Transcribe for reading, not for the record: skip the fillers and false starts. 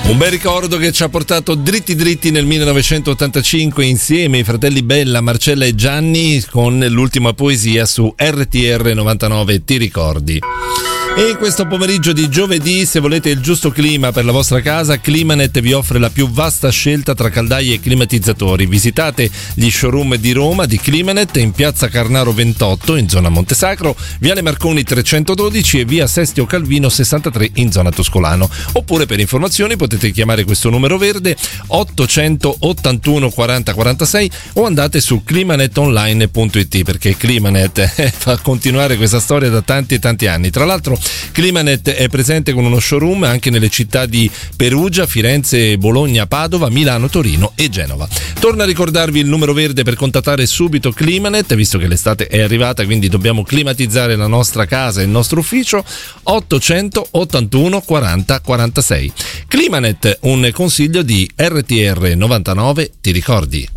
Un bel ricordo che ci ha portato dritti nel 1985 insieme i fratelli Bella, Marcella e Gianni con l'ultima poesia su RTR 99, Ti ricordi? E in questo pomeriggio di giovedì, se volete il giusto clima per la vostra casa, Climanet vi offre la più vasta scelta tra caldaie e climatizzatori. Visitate gli showroom di Roma di Climanet in piazza Carnaro 28 in zona Montesacro, viale Marconi 312 e via Sestio Calvino 63 in zona Toscolano. Oppure per informazioni potete chiamare questo numero verde 881 40 46 o andate su climanetonline.it, perché Climanet fa continuare questa storia da tanti e tanti anni. Tra l'altro Climanet è presente con uno showroom anche nelle città di Perugia, Firenze, Bologna, Padova, Milano, Torino e Genova. Torno a ricordarvi il numero verde per contattare subito Climanet, visto che l'estate è arrivata, quindi dobbiamo climatizzare la nostra casa e il nostro ufficio. 881 40 46. Climanet, un consiglio di RTR 99, ti ricordi?